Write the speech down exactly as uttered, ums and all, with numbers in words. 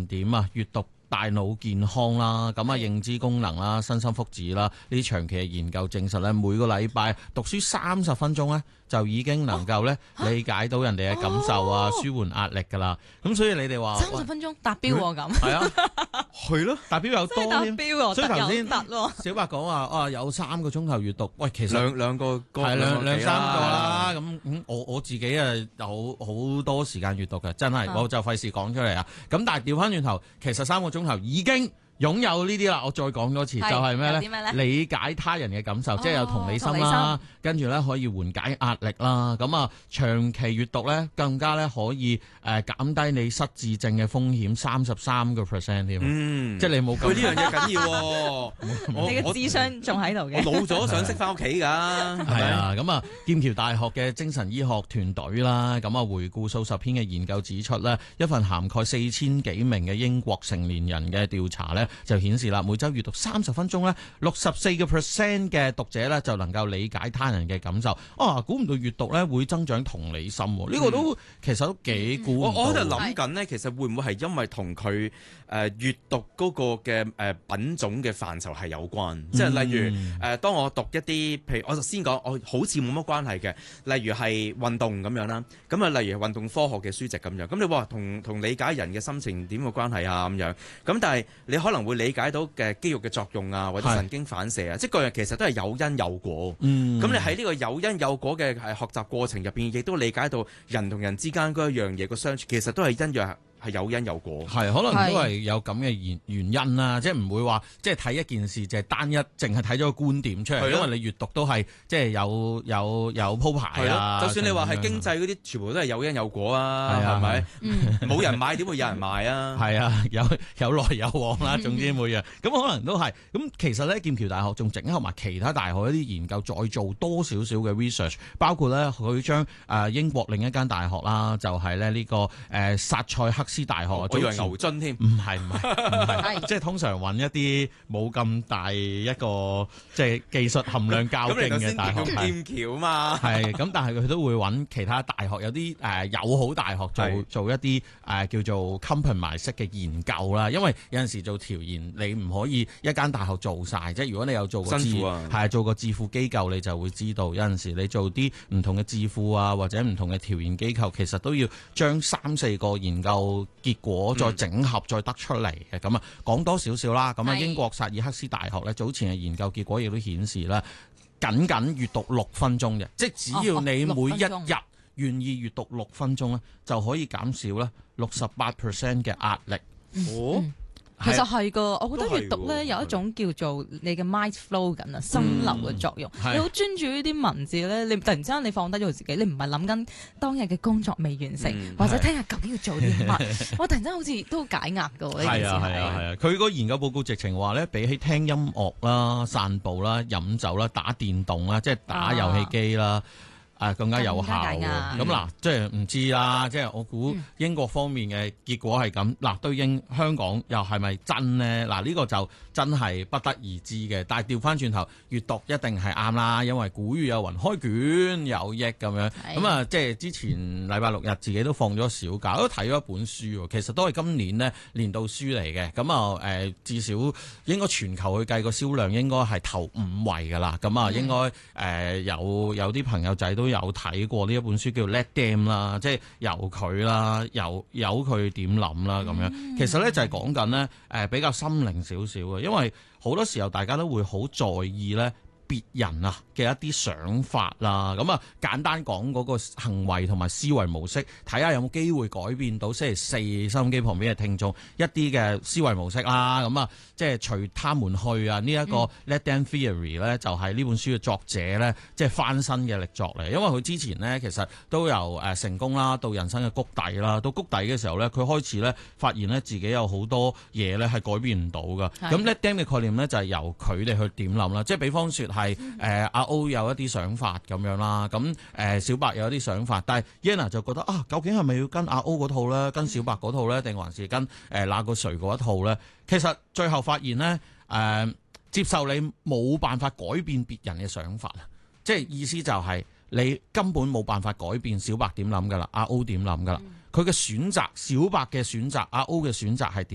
點啊，閱讀大腦健康啦，咁啊認知功能啦、身心福祉啦，呢啲長期嘅研究證實咧，每個禮拜讀書三十分鐘咧，就已經能夠咧理解到人哋嘅感受啊，舒緩壓力噶啦。咁所以你哋話三十分鐘達標喎咁， 係啊，係咯，達標有多添。 達標喎， 所以頭先達咯。 小白講話啊，有三個鐘頭閱讀，喂，其實兩兩個係兩兩三個啦。咁咁咁我我自己啊有好多時間閱讀嘅，真係啊我就費事講出嚟啊。咁但係調翻轉頭，其實三個鐘頭已經擁有呢啲啦，我再講多次，就係咩咧？理解他人嘅感受，哦、即係有同理心啦，跟住咧可以緩解壓力啦。咁啊，長期閱讀咧，更加咧可以誒減低你失智症嘅風險三十三個 percent 添。嗯，即係你冇咁。 呢樣嘢緊要喎， 你嘅智商仲喺度嘅。 我老咗想識翻屋企㗎， 係啊。咁啊，劍橋大學嘅精神醫學團隊啦，咁啊回顧數十篇嘅研究指出咧，一份涵蓋四千幾名嘅英國成年人嘅調查咧，就顯示啦，每週閱讀三十分鐘咧，六十四個 percent 嘅讀者咧就能夠理解他人嘅感受。啊，估唔到閱讀咧會增長同理心，呢、嗯、個都其實都幾估唔到。 我我喺度諗緊咧，其實會唔會係因為同佢誒閱讀嗰個嘅誒品種嘅範疇係有關？嗯、即係例如誒、呃，當我讀一啲，譬如我就先講，我好似冇乜關係嘅，例如係運動咁樣啦。咁啊，例如運動科學嘅書籍咁樣。咁你話同同理解人嘅心情點嘅關係啊咁樣。咁但係你可能會理解到嘅肌肉嘅作用啊，或者神經反射啊，即係各樣其實都係有因有果。嗯，咁你喺呢個有因有果嘅係學習過程入邊，亦都理解到人同人之間嗰一樣嘢個相處，其實都係因樣係有因有果。係可能都係有咁嘅原原因啦，即係唔會話即係睇一件事就係單一，淨係睇咗個觀點出嚟。因為你閱讀都係即係有有有鋪排啊。 就算你話係經濟嗰啲，全部都係有因有果啊，係咪？冇人買點會有人賣啊？ 係啊，有有來有往啦。總之每樣咁可能都係咁。其實咧，劍橋大學仲整合埋其他大學一啲研究，再做多少少嘅 research， 包括咧佢將誒英國另一間大學啦，就係咧呢個誒薩塞克斯大學， 我以為牛津添， 唔係唔係唔係，即係通常揾一啲冇咁大一個即係技術含量較勁嘅大學。 劍橋嘛， 係咁，但係佢都會揾其他大學，有啲誒友好大學做做一啲誒叫做 compromise 式嘅研究啦。因為有陣時做調研，你唔可以一間大學做晒，即係如果你有做過智辛苦啊， 係做過智庫機構，你就會知道有陣時你做啲唔同嘅智庫啊，或者唔同嘅調研機構，其實都要將三四個研究結果再整合，再得出嚟嘅。咁啊，講多少少啦。咁啊，英國薩爾克斯大學咧早前嘅研究結果亦都顯示啦，僅僅閱讀六分鐘嘅，即係只要你每一日願意閱讀六分鐘咧，就可以減少咧六十八 percent 嘅壓力。 哦。 嗯其實係噶，我覺得閱讀咧有一種叫做你嘅 mind flow 緊啊，心流嘅作用。嗯、你好專注呢啲文字咧，你突然之間你放低咗自己，你唔係諗緊當日嘅工作未完成，嗯、或者聽日究竟要做啲乜，我突然間好似都解壓噶。呢件事係啊係啊係啊！佢個研究報告直情話咧，比起聽音樂啦、散步啦、飲酒啦、打電動啦，即係打遊戲機啦。啊誒更加有效喎，咁嗱，即係唔知啦，即係我估英國方面嘅結果係咁，嗱對應香港又係咪真呢？嗱呢個就真係不得而知嘅。但係調翻轉頭，閱讀一定係啱啦，因為古語有云開卷有益咁樣。咁啊，即係之前禮拜六日自己都放咗小假，都睇咗一本書，其實都係今年呢年度書嚟嘅。咁啊誒，至少應該全球去計個銷量應該係頭五位㗎啦。咁啊，應該誒有有啲朋友仔都都有睇過呢一本書叫 Let Them 啦，即係由佢啦，由由佢點諗啦咁樣。其實咧就係講緊咧誒比較心靈少少嘅，因為好多時候大家都會好在意咧別人啊嘅一啲想法啦，咁啊簡單講嗰個行為同埋思維模式，睇下有冇機會改變到星期四收音機旁邊嘅聽眾一啲嘅思維模式啦。咁啊，即係隨他們去啊！呢、這、一個 Let Them Theory 咧，就係呢本書嘅作者咧，即係翻身嘅力作嚟。因為佢之前咧其實都由誒成功啦，到人生嘅谷底啦，到谷底嘅時候咧，佢開始咧發現咧自己有好多嘢咧係改變唔到㗎。咁 Let Them 嘅概念咧就係由佢哋去點諗啦，即係比方說係誒阿 O 有一啲想法咁樣啦，咁誒小白有一啲想法，但係 Yana 就覺得啊，究竟係咪要跟阿 O 嗰套咧，跟小白嗰套咧，定還是跟誒那個誰嗰一套咧？其實最後發現咧，誒、呃、接受你冇辦法改變別人嘅想法啊，即係意思就係你根本冇辦法改變小白點諗噶啦，阿 O 點諗噶啦，佢嘅選擇，小白嘅選擇，阿 O 嘅選擇係點？